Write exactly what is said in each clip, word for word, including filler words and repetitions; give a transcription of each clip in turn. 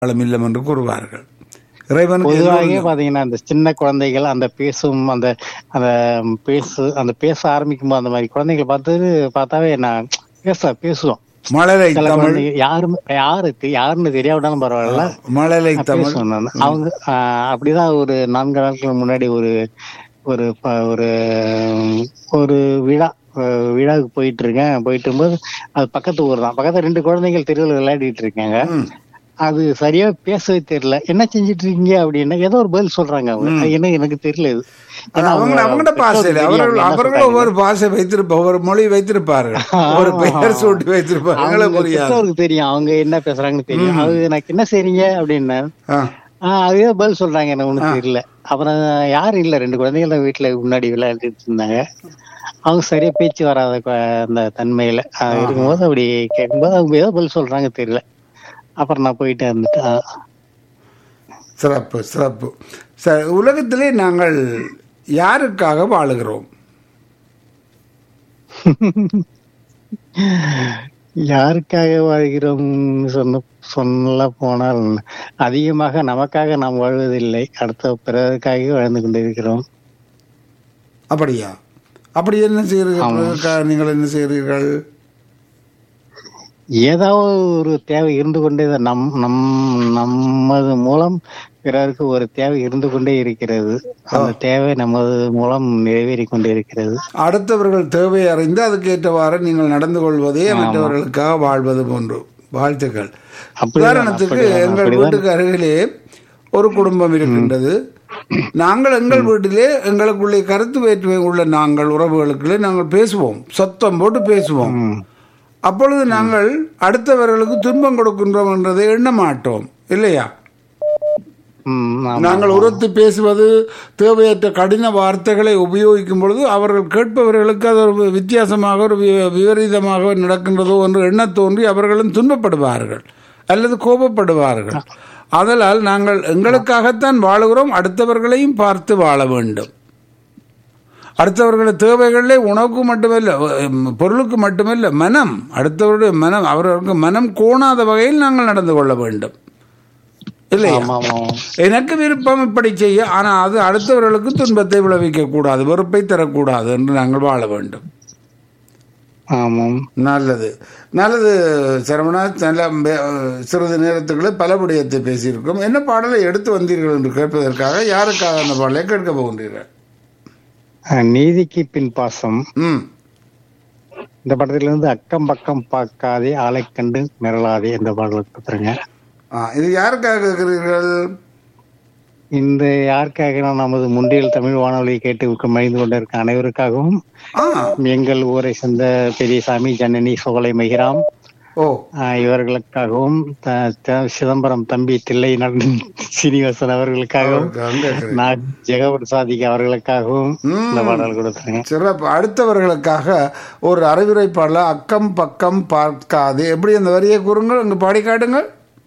இல்லம் என்று கூறுவார்கள். இறைவனுக்கு பொதுவாகவே எல்லோரும் பாத்தீங்கன்னா அந்த சின்ன குழந்தைகள் அந்த பேசும் அந்த அந்த பேசு அந்த பேச ஆரம்பிக்கும் போது அந்த மாதிரி குழந்தைகளை பார்த்து பார்த்தாவே நான் பேச பேசுவோம். மழலை சில தமிழ் குழந்தைங்க யாருமே யாருக்கு யாருன்னு தெரியாவிட்டாலும் பரவாயில்ல மழலை நான் தமிழ் பேசுவேன் நான். அவங்க ஆஹ், அப்படிதான் ஒரு நான்கு நாட்களுக்கு முன்னாடி ஒரு ஒரு ப- ஒரு ஒரு விழா அஹ், விழாவுக்கு போயிட்டு இருக்கேன். போயிட்டு இருக்கும்போது அது பக்கத்து ஊர் தான். பக்கத்துல ரெண்டு குழந்தைகள் தெருவில் விளையாடிட்டு இருக்காங்க. ம், அது சரியா பேசவே தெரியல. என்ன செஞ்சிட்டு இருக்கீங்க அப்படின்னா ஏதோ ஒரு பதில் சொல்றாங்க அவங்க. ம். அது என்ன எனக்கு தெரியல இது. அது ஏன்னா அவங்க அவங்க அவங்களோட பெற்றோருக்கு பாசையில் தெரியும் அவர்கள் அவங்க என்ன அவர்கள் சொல்றாங்க. ஒவ்வொரு பாசை வைத்திருப்ப ஒவ்வொரு மொழி வைத்திருப்பார்கள், ஒரு பெயர் சூட்டி வைத்திருப்பார்கள், எங்களை அவங்க புரியாது. பெற்றோருக்கு தெரியும் அவங்க என்ன பேசுறாங்கன்னு தெரியும். ம். அது எனக்கு என்ன செய்றீங்க அப்படின்னா ஆ, ஆஹ் அதே பதில் சொல்றாங்க. எனக்கு ஆ. ஒண்ணும் தெரியல. அப்புறம் யாரும் இல்ல, ரெண்டு குழந்தைகள் தான் வீட்டுல முன்னாடி விளையாடிட்டு இருந்தாங்க. அவங்க சரியா பேச்சு வராத கு- அந்த தன்மையில ஆஹ் ஆஹா. இருக்கும்போது அப்படி கேட்கும்போது அவங்க ஏதோ பதில் சொல்றாங்க தெரியல. அப்புறம் நான் போயிட்டு வந்துட்டேன். சிறப்பு சிறப்பு. ச- உலகத்திலே நாங்கள் யாருக்காக வாழுகிறோம்? யாருக்காக வாழ்கிறோம் சொன்ன சொல்ல போனால் அதிகமாக நமக்காக நாம் வாழ்வதில்லை, அடுத்த பிறருக்காக வாழ்ந்து கொண்டிருக்கிறோம். அப்படியா? அப்படி என்ன செய்கிறீர்கள்? ஆமா. பிறருக்காக நீங்கள் என்ன செய்கிறீர்கள்? ஏதாவது ஒரு தேவை இருந்து கொண்டே தான் நம் நம் நமது மூலம் பிறருக்கு ஒரு தேவை இருந்து கொண்டே இருக்கிறது. அந்த தேவை நமது மூலம் நிறைவேறி கொண்டே இருக்கிறது. அடுத்தவர்கள் தேவை அறிந்து அதுக்கு ஏற்றவாறு நீங்கள் நடந்து கொள்வதே ஆமா. மற்றவர்களுக்காக வாழ்வது போன்று. வாழ்த்துக்கள். அப்படிதான், உதாரணத்துக்கு அப்படிதான், எங்கள் அப்படிதான். வீட்டுக்கு அருகிலே ஒரு குடும்பம் இருக்கின்றது. நாங்கள் எங்கள் வீட்டிலே எங்களுக்குள்ளே கருத்து வேற்றுமை உள்ள நாங்கள் உறவுகளுக்குள்ளே நாங்கள் பேசுவோம், சத்தம் போட்டு பேசுவோம். ம். அப்பொழுது நாங்கள் அடுத்தவர்களுக்கு துன்பம் கொடுக்கின்றோம் என்றதை எண்ண மாட்டோம், இல்லையா? ம், ஆமா, நாங்கள் ஆமா. உரத்து பேசுவது, தேவையற்ற கடின வார்த்தைகளை உபயோகிக்கும் பொழுது அவர்கள் கேட்பவர்களுக்கு அது ஒரு வித்தியாசமாக ஒரு வி- விபரீதமாக நடக்கின்றதோ என்று எண்ண தோன்றி அவர்களும் துன்பப்படுவார்கள் அல்லது கோபப்படுவார்கள். அதனால் நாங்கள் எங்களுக்காகத்தான் வாழுகிறோம், அடுத்தவர்களையும் பார்த்து வாழ வேண்டும். அடுத்தவர்களுடைய தேவைகளிலே உணவுக்கு மட்டுமல்ல, உம், பொருளுக்கு மட்டுமல்ல, மனம், அடுத்தவருடைய மனம், அவர்களுக்கு மனம் கோணாத வகையில் நாங்கள் நடந்து கொள்ள வேண்டும், இல்லையா? ஆமா, ஆமா. எனக்கு விருப்பம் இப்படி செய்ய, ஆனால் அது அடுத்தவர்களுக்கு துன்பத்தை விளைவிக்க கூடாது, வெறுப்பை தரக்கூடாது என்று நாங்கள் வாழ வேண்டும். ஆமாம். நல்லது நல்லது சரவணா. நல்ல பே- சிறிது நேரத்துக்குள்ளே பல விடயத்தை பேசியிருக்கோம். என்ன பாடலை எடுத்து வந்தீர்கள் என்று கேட்பதற்காக, யாருக்காக அந்த பாடலை கேட்க போகின்றீர்கள்? அஹ், நீதிக்கு பின் பாசம் ம், இந்த படத்திலிருந்து அக்கம் பக்கம் பார்க்காதே ஆளை கண்டு மிரளாதே இந்த பாடலை கொடுத்துருங்க. ஆ, இது யாருக்காக கேட்கிறீர்கள்? இந்த யாருக்காக நமது முன்றியல் தமிழ் வானொலியை கேட்டு மகிழ்ந்து கொண்டிருக்க அனைவருக்காகவும், ஆ, எங்கள் ஊரை சேர்ந்த பெரியசாமி, ஜனனி, சோலை, மகிராம் ஓ, ஆஹ் இவர்களுக்காகவும், த- த- சிதம்பரம் தம்பி தில்லை நடன் சீனிவாசன் அவர்களுக்காகவும், அவருக்காக கேட்கிறேன். நான் ஜெகபிரசாதிக்கு அவர்களுக்காகவும் ம். இந்த பாடல் கொடுத்துருங்க. சிறப்பு. அடுத்தவர்களுக்காக ஒரு அறிவுரை பாடல, அக்கம் பக்கம் பார்க்காது. எப்படி அந்த வரியை கூறுங்கள், அங்கு பாடி காட்டுங்கள்.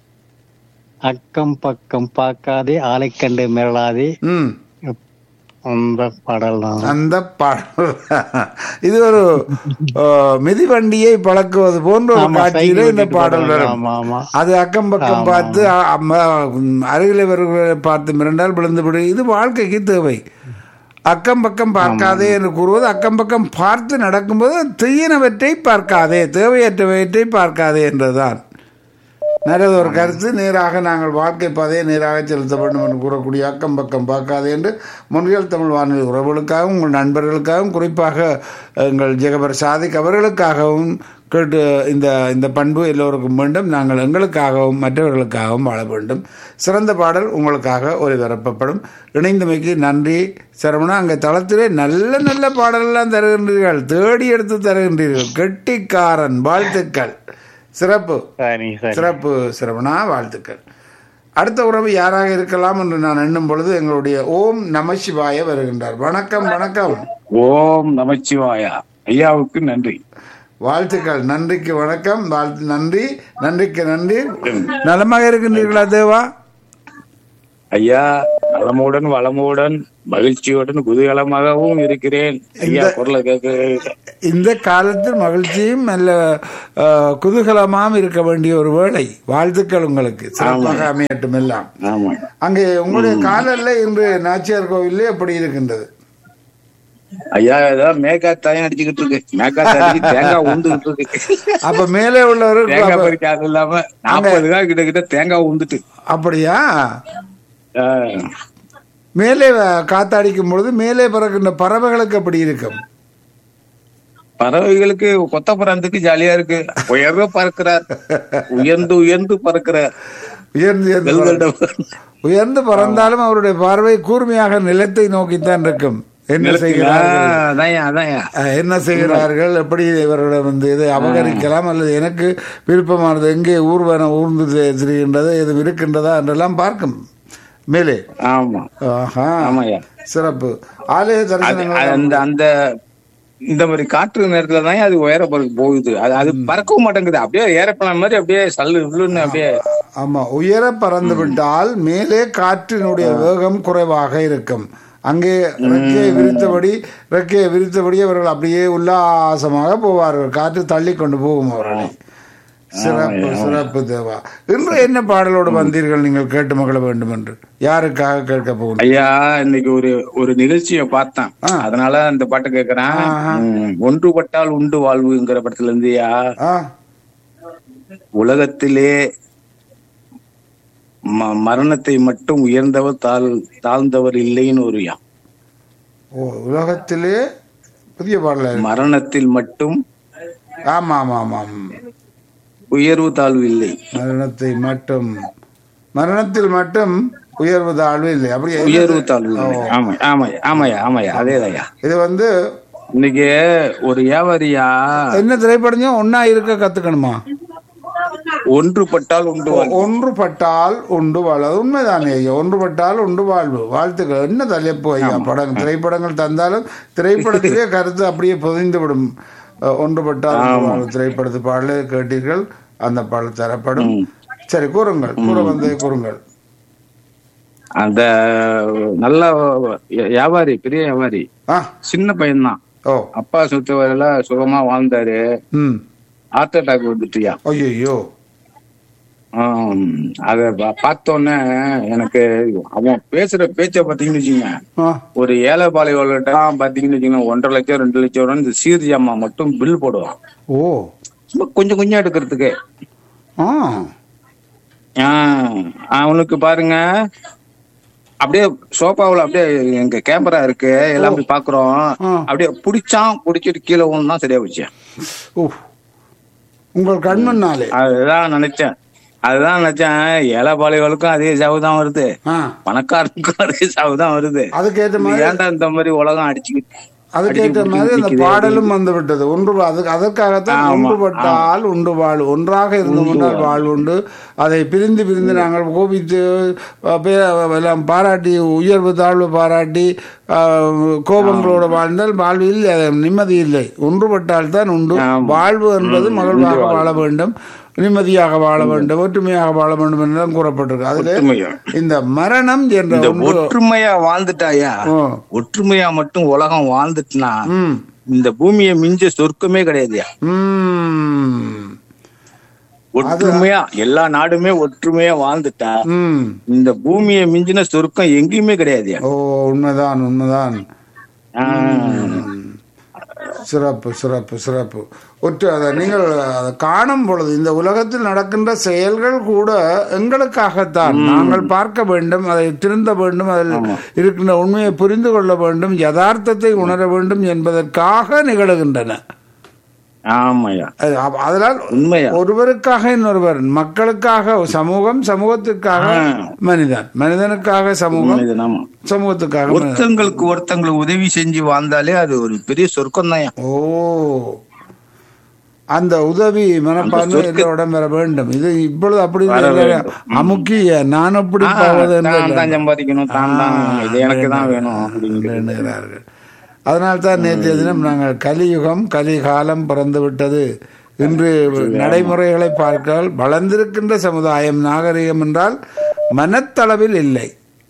அக்கம் பக்கம் பார்க்காதே ஆளை கண்டு மிரளாதே, ம், அந்த பாடல் தான். அந்த பாடல் இது ஒரு ஆ, மிதிவண்டியை பழக்குவது போன்ற ஒரு ஆமா, காட்சியில சைக்கிள் இந்த ஓட்டிட்டு பாடல் போறாங்க. வரும். ஆமா, ஆமா. அது அக்கம் பக்கம் ஆமா, பார்த்து அ- அம்ம- ம், அருகில் வருகிறவர்களை பார்த்து மிரண்டால் விழுந்து விடு. இது வாழ்க்கைக்கு தேவை. அக்கம் பக்கம் பார்க்காதே என்று கூறுவது, அக்கம் பக்கம் பார்த்து நடக்கும்போது தீயனவற்றை பார்க்காதே, தேவையற்றவற்றை பார்க்காதே என்றுதான். நல்லது ஒரு கருத்து. நேராக நாங்கள் வாழ்க்கை பாதையை நேராக செலுத்த வேண்டும் என்று கூறக்கூடிய அக்கம் பக்கம் பார்க்காதே என்று முன்றியல் தமிழ் வானொலி உறவுகளுக்காகவும், உங்கள் நண்பர்களுக்காகவும், குறிப்பாக எங்கள் ஜெகபர் சாதிக் அவர்களுக்காகவும் கேட்டு இந்த இந்த பண்பு எல்லோருக்கும் வேண்டும். நாங்கள் எங்களுக்காகவும் மற்றவர்களுக்காகவும் வாழ வேண்டும். சிறந்த பாடல் உங்களுக்காக ஒலிபரப்பப்படும். இணைந்தமைக்கு நன்றி சரவணா. அங்கே தளத்திலே நல்ல நல்ல பாடலெல்லாம் தருகின்றீர்கள், தேடி எடுத்து தருகின்றீர்கள். கெட்டிக்காரன், வாழ்த்துக்கள். சிறப்பு சரி, சரி. சிறப்பு சரவணா, வாழ்த்துக்கள். அடுத்த உறவு யாராக இருக்கலாம் என்று நான் எண்ணும் பொழுது எங்களுடைய ஓம் நமசிவாய வருகின்றார். வணக்கம் வணக்கம். ஓம் நமச்சிவாயா. ஐயாவுக்கு நன்றி. வாழ்த்துக்கள். நன்றிக்கு வணக்கம். வாழ்த்து. நன்றி நன்றிக்கு நன்றி. நலமாக இருக்கின்றீர்களா தேவா? ஐயா நலமுடன் வளமுடன் மகிழ்ச்சியுடன் குதூகலமாகவும் இருக்கிறேன் ஐயா. இந்த- குரலை கேட்க இந்த காலத்தில் மகிழ்ச்சியும் நல்ல அஹ், குதூகலமாம் இருக்க வேண்டிய ஒரு வேளை. வாழ்த்துக்கள் உங்களுக்கு, சிறப்பாக அமையட்டும் எல்லாம். ஆமா அங்கே உங்களுடைய காலல்ல இன்று நாச்சியார் கோவிலே எப்படி இருக்கின்றது? ஐயா, ஏதாவது மேக்காத்தாயம் அடிச்சுக்கிட்டு இருக்கு. மேக்காத்த அடிச்சு தேங்காய் உந்துகிட்டு இருக்கு. அப்ப மேலே உள்ளவருக்கு தேங்காய் அப்ப- பறிக்க அது இல்லாம நாற்பது காய் கிட்ட கிட்ட தேங்காய் உந்துட்டு. அப்படியா? ஆஹ். மேலே வ- காத்தடிக்கும் பொழுது மேலே பறக்கின்ற பறவைகளுக்கு அப்படி இருக்கும். பறவைகளுக்கு கொத்த பறந்துக்கு ஜாலியா இருக்கு. உயர்ந்து பறக்கிறார், உயர்ந்து உயர்ந்து பறக்கிறார். உயர்ந்து உயர்ந்து வெல்வெல்ட- பறக்கும். உயர்ந்து பறந்தாலும் அவருடைய பார்வை கூர்மையாக நிலத்தை நோக்கித்தான் இருக்கும். என்ன செய்கிறார்கள், ஆஹ், அதான்யா, அதான்யா. அஹ், என்ன செய்கிறார்கள், எப்படி இவர்களிடம் வந்து இதை அபகரிக்கலாம் அல்லது எனக்கு விருப்பமானது எங்கே ஊர்வன ஊர்ந்து திரி- திரிகின்றது எதுவும் இருக்கின்றதா என்றெல்லாம் பார்க்கும் மேலே. ஆமா ஆஹா, ஆமாய்யா. சிறப்பு. ஆலய அது தரிசனங்கள் அது அந்த அந்த இந்த மாதிரி காற்று நேரத்துல தான் அது உயர பறக்க போகுது. அது அது பறக்கவும் மாட்டேங்குது. அப்படியே ஏரோப்ளேன் மாதிரி அப்படியே சல்லு உள்ளுன்னு அப்படியே. ஆமா, உயர பறந்து விட்டால் மேலே காற்றினுடைய வேகம் குறைவாக இருக்கும். அங்கே ரெக்கையை விரித்தபடி ரெக்கையை விரித்தபடி அவர்கள் அப்படியே உல்லாசமாக போவார்கள். காற்று தள்ளி கொண்டு போகும் அவர்களை. சிறப்பு சிறப்பு தேவா. இன்று என்ன பாடலோடு வந்தீர்கள் நீங்கள் கேட்டு மகிழ வேண்டும் என்று? யாருக்காக கேட்க போகணும்? ஐயா, இன்னைக்கு ஒரு ஒரு நிகழ்ச்சியை பார்த்தேன். அதனால அந்த பாட்டை கேக்குறேன். உம், ஒன்றுபட்டால் உண்டு வாழ்வுங்கிற படத்துல இருந்துயா, ஆ, உலகத்திலே ம- மரணத்தை மட்டும் உயர்ந்தவர் தாழ் தாழ்ந்தவர் இல்லைன்னு ஒரு யா. ஓ, உலகத்திலே புதிய பாடல. மரணத்தில் மட்டும் ஆமா ஆமா ஆமாம். உயர்வு தாழ்வு இல்லை. மரணத்தை மட்டும் மரணத்தில் மட்டும் உயர்வு தாழ்வு இல்லை. அப்படி உயர்வு தாழ்வு இல்லை. ஆமா ஆமாயா ஆமாயா ஆமாயா அதேதாயா. இது வந்து இன்னைக்கு ஒரு வியாபாரியா என்ன திரைப்படம் ஒன்னா இருக்க கத்துக்கணுமா? ஒன்றுபட்டால் உண்டு வாழ்வு. ஒன்றுபட்டால் உண்டு வாழ்வு. அது உண்மைதானே ஐயா, ஒன்றுபட்டால் உண்டு வாழ்வு. வாழ்த்துக்கள். என்ன தலைப்பு ஐயா, படம் திரைப்படங்கள் தந்தாலும் திரைப்படத்திலே கருத்து அப்படியே புதைந்து விடும். அஹ், ஒன்றுபட்டால் உண்டு வாழ்வு திரைப்படத்து பாடலை கேட்டீர்கள், அந்த பாடல் தரப்படும். சரி, கூறுங்கள், கூற வந்ததை கூறுங்கள். அந்த நல்ல வியாபாரி, பெரிய வியாபாரி, ஆ, சின்ன பையன்தான். ஓ, அப்பா சொத்து வரையில சுகமா வாழ்ந்தாரு. ம், ஹார்ட் அட்டாக் வந்துட்டியா. ஐயோ, அத பா- பார்த்தோன்னே எனக்கு அவன் பேசுற பேச்ச பாத்தீங்கன்னு வச்சுங்க, ஆ, ஒரு ஏழை பாலைவெல்லாம் பாத்தீங்கன்னு வச்சுங்க, ஒன்றரை லட்சம் ரெண்டு லட்சம் ரூபா இந்த சீர்ஜாமா மட்டும் பில் போடுவான். ஓ, சும்மா கொஞ்சம் கொஞ்சம் எடுக்கிறதுக்கு. ஆ, ஆஹ் அவனுக்கு பாருங்க, அப்படியே சோபாவுல அப்படியே எங்க கேமரா இருக்கு, எல்லாம் போய் பாக்குறோம். ஆ. அப்படியே புடிச்சான், புடிச்சிட்டு கீழே ஒண்ணுதான் சரியா போச்சு. ஓ, உங்கள் கண்மண்ணாலே. அதுதான் நினைச்சேன் அதுதான் நினைச்சேன் ஏழை பாலைவலுக்கும் அதே சாவு தான் வருது, ஆ, பணக்காரனுக்கும் அதே சாவு தான் வருது. அதுக்கேற்ற இது மாதிரி ஏன்டா இந்த மாதிரி உலகம் அடிச்சுக்கிட்டு அதுக்கேற்ற மாதிரி அந்த பாடலும் வந்து விட்டது. ஒன்று அதுக்கு அதற்காகத்தான் ஒன்றுபட்டால் உண்டு வாழ்வு. ஒன்றாக இருந்து கொண்டால் வாழ்வு உண்டு. அதை பிரிந்து பிரிந்து நாங்கள் கோபித்து அஹ், பே- எல்லாம் பாராட்டி உயர்வு தாழ்வு பாராட்டி அஹ், கோபங்களோடு வாழ்ந்தால் வாழ்வு இல்லை, அது நிம்மதி இல்லை. ஒன்றுபட்டால் தான் உண்டு வாழ்வு என்பது. மகிழ்வாக வாழ வேண்டும், நிம்மதியாக வாழ வேண்டும், ஒற்றுமையாக வாழ வேண்டும் என்றுதான் கூறப்பட்டிருக்கு. அதுல ஒற்றுமையா இந்த மரணம் என்ற இந்த ஒன்று. ஒற்றுமையா வாழ்ந்துட்டாயா, ஓ, ஒற்றுமையா மட்டும் உலகம் வாழ்ந்துட்டுனா ம், இந்த பூமியை மிஞ்ச சொர்க்கமே கிடையாதுயா. ம், ஒற்றுமையா எல்லா நாடுமே ஒற்றுமையா வாழ்ந்துட்டா ம். இந்த பூமியை மிஞ்சின சொர்க்கம் எங்கேயுமே கிடையாதுயா. ஓ, உண்மைதான் உண்மைதான். சிறப்பு சிறப்பு சிறப்பு. ஒற்று அதை நீங்கள் அதை காணும் பொழுது இந்த உலகத்தில் நடக்கின்ற செயல்கள் கூட எங்களுக்காகத்தான். நாங்கள் பார்க்க வேண்டும், அதை திருந்த வேண்டும், அதில் இருக்கின்ற உண்மையை புரிந்து கொள்ள வேண்டும், யதார்த்தத்தை உணர வேண்டும் என்பதற்காக நிகழுகின்றன. ஆமாயா, அது- அதனால் உண்மையா. ஒருவருக்காக இன்னொருவர், மக்களுக்காக சமூகம், சமூகத்திற்காக மனிதன், மனிதனுக்காக சமூகம், உண்மைதான். ஆமா. சமூகத்துக்காக மனிதன். ஒருத்தங்களுக்கு ஒருத்தங்களுக்கு உதவி செஞ்சு வாழ்ந்தாலே அது ஒரு பெரிய சொர்க்கம் தான். ஓ, அந்த உதவி மனப்பான்மை எல்லோட வர வேண்டும். இது இப்பொழுது அப்படி இல்லை. அமுக்கிய நான் அப்படி போவது தான் தான் சம்பாதிக்கணும், தான் தான் இது எனக்கு தான் வேணும் அப்படின்னு எண்ணுகிறார்கள். அதனால்தான் நேற்றைய தினம் நாங்கள் கலியுகம் கலிகாலம் பிறந்து விட்டது. இன்று நடைமுறைகளை பார்த்தால் வளர்ந்திருக்கின்ற சமுதாயம் நாகரிகம் என்றால் மனத்தளவில் இல்லை,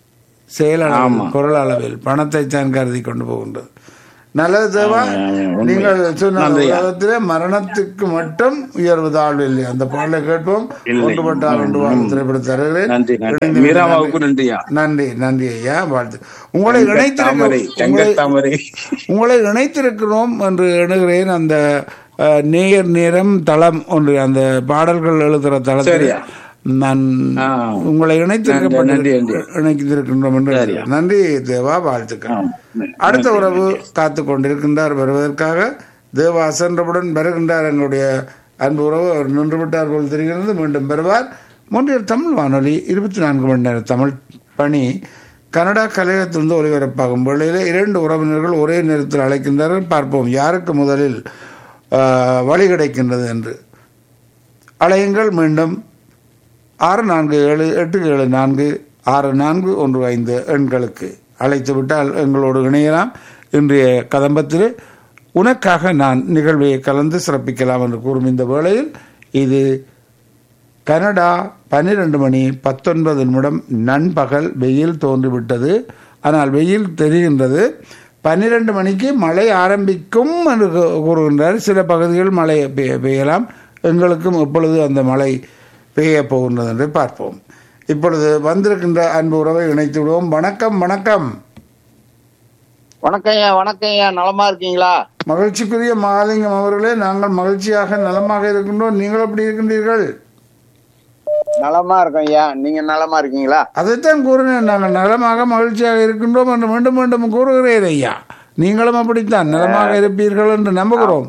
செயலளவில் பொருள் அளவில் பணத்தை தான் கருதி கொண்டு போகின்றது. நல்லது தேவா, நீங்கள் சொன்ன உலகத்திலே மரணத்துக்கு மட்டும் உயர்வு தாழ்வு இல்லை. அந்த பாடலை கேட்போம். ஒன்றுபட்டால் ஒன்று வாழ்வு திரைப்பட தருகிறேன். நன்றி நன்றி ஐயா, வாழ்த்து. உங்களை இணைத்திருக்கிறோம் உங்களை இணைத்திருக்கிறோம் என்று எண்ணுகிறேன். அந்த நேயர் நேரம் தளம் ஒன்று, அந்த பாடல்கள் எழுதுகிற தளத்தில் நான் உங்களை இணைத்திருக்கப்பட்டு இணைத்திருக்கின்றோம் என்று நன்றி தேவா, வாழ்த்துக்கள். அடுத்த உறவு காத்து கொண்டிருக்கின்றார் வருவதற்காக. தேவா சென்றவுடன் வருகின்றார் எங்களுடைய அன்பு உறவு. அவர் நின்று விட்டார் போல் தெரிகிறது. மீண்டும் வருவார். மூன்றில் தமிழ் வானொலி இருபத்தி நான்கு மணி நேர தமிழ் பணி கனடா கலையகத்திலிருந்து ஒளிபரப்பாகும் வேளையில் இரண்டு உறவினர்கள் ஒரே நேரத்தில் அழைக்கின்றார்கள். பார்ப்போம் யாருக்கு முதலில் வழி கிடைக்கின்றது என்று. அழையுங்கள். மீண்டும் ஆறு நான்கு ஏழு எட்டு ஏழு நான்கு ஆறு நான்கு ஒன்று ஐந்து எண்களுக்கு அழைத்து விட்டால் எங்களோடு இணையலாம். இன்றைய கதம்பத்தில் உனக்காக நான் நிகழ்வை கலந்து சிறப்பிக்கலாம் என்று கூறும் இந்த வேளையில் இது கனடா பன்னிரண்டு மணி பத்தொன்பது நிமிடம் நண்பகல். வெயில் தோன்றிவிட்டது, ஆனால் வெயில் தெரிகின்றது. பன்னிரண்டு மணிக்கு மழை ஆரம்பிக்கும் என்று கூறுகின்றார். சில பகுதிகள் மழை பெய்யலாம். எங்களுக்கும் எப்பொழுது அந்த மழை பெய்ய போகின்றது என்று பார்ப்போம். இப்பொழுது வந்திருக்கின்ற அன்பு உறவை இணைத்து விடுவோம். வணக்கம் வணக்கம் வணக்கம் ஐயா. வணக்கம் ஐயா, நலமா இருக்கீங்களா? மகிழ்ச்சிக்குரிய மகாலிங்கம் அவர்களே, நாங்கள் மகிழ்ச்சியாக நலமாக இருக்கின்றோம். நீங்கள் எப்படி இருக்கின்றீர்கள்? நலமா இருக்கோம் ஐயா, நீங்க நலமா இருக்கீங்களா? அதைத்தான் கூறினேன், நாங்கள் நலமாக மகிழ்ச்சியாக இருக்கின்றோம் என்று மீண்டும் மீண்டும் கூறுகிறேன் ஐயா. நீங்களும் அப்படித்தான் நலமாக இருப்பீர்கள் என்று நம்புகிறோம்.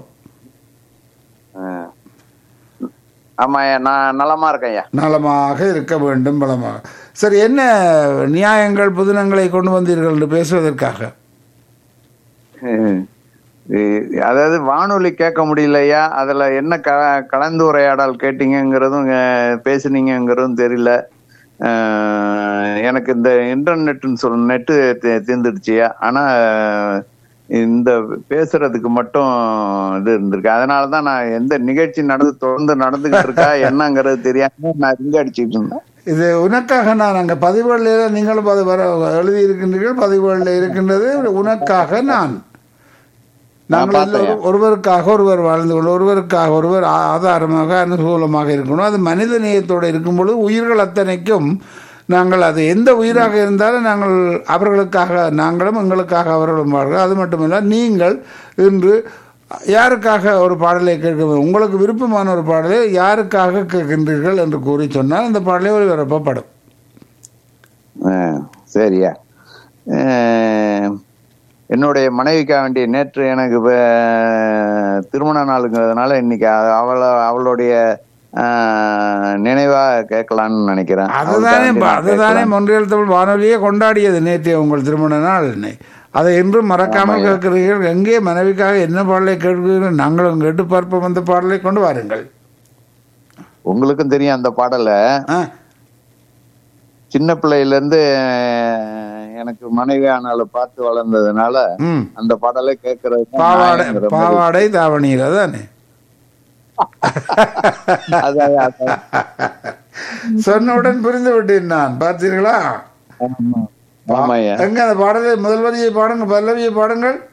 ஆமா ஐயா, நான் நலமா இருக்கேன் ஐயா. நலமாக இருக்க வேண்டும், பலமாக. சரி, என்ன நியாயங்கள் புதினங்களை கொண்டு வந்தீர்கள் என்று பேசுவதற்காக? அதாவது வானொலி கேட்க முடியலையா, அதுல என்ன க கலந்துரையாடல் கேட்டீங்கிறதும் பேசுனீங்கிறதும் தெரியல. எனக்கு இந்த இன்டர்நெட்னு சொல்ல நெட்டு தீர்ந்துடுச்சியா. ஆனா இந்த பேசுறதுக்கு மட்டும் இது இருந்திருக்கு. அதனாலதான் நான் எந்த நிகழ்ச்சி நடந்து தொடர்ந்து நடந்துகிட்டு இருக்கா என்னங்கிறது தெரியாம நான் இங்க அடிச்சுட்டு இருந்தேன். இது உனக்காக நான் அங்க பதிவுகளில் நீங்களும் எழுதி இருக்கின்றீர்கள். பதிவுகளில் இருக்கின்றது உனக்காக நான். நாங்கள் ஒருவருக்காக ஒருவர் வாழ்ந்து கொண்டு ஒருவருக்காக ஒருவர் ஆதாரமாக அனுகூலமாக இருக்கணும். அது மனித நேயத்தோடு இருக்கும் பொழுது உயிர்கள் அத்தனைக்கும் நாங்கள் அது எந்த உயிராக இருந்தாலும் நாங்கள் அவர்களுக்காக நாங்களும் எங்களுக்காக அவர்களும் வாழ்கிறோம். அது மட்டுமல்ல, நீங்கள் இன்று யாருக்காக ஒரு பாடலை கேட்க, உங்களுக்கு விருப்பமான ஒரு பாடலை யாருக்காக கேட்கின்றீர்கள் என்று கூறி சொன்னால் அந்த பாடலை ஒளிபரப்பப்படும். சரியா? என்னுடைய மனைவிக்காக வேண்டிய நேற்று எனக்கு திருமண நாளுங்கிறதுனால இன்னைக்கு அவளை அவளுடைய நினைவா கேட்கலான்னு நினைக்கிறேன். அதுதானே அதுதானே மொன்றியல் தமிழ் வானொலியே கொண்டாடியது நேற்றைய உங்கள் திருமண நாள். அதை என்றும் மறக்காமல் கேட்கிறீர்கள். எங்கே மனைவிக்காக என்ன பாடலை கேட்கிறீர்கள்? நாங்களும் கேட்டு பார்ப்போம். அந்த பாடலை கொண்டு வாருங்கள். உங்களுக்கும் தெரியும் அந்த பாடலை. சின்ன பிள்ளையில இருந்து எனக்கு மனைவியானால பார்த்து வளர்ந்ததுனால அந்த பாடலை கேட்கறது பாவாடை பாவாடை தாவணியில தானே சொன்னவுடன் புரிந்து விட்டேன் நான். பார்த்தீர்களா? எங்க அந்த பாடலை முதல் வரியை பாடுங்க, பல்லவியை பாடுங்கள்.